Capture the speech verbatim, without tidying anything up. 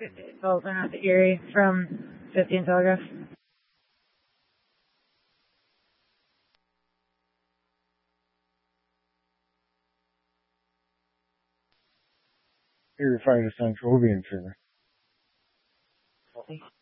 Development at the Erie from fifteen Telegraph. Erie five to Central, will be in favor. Copy.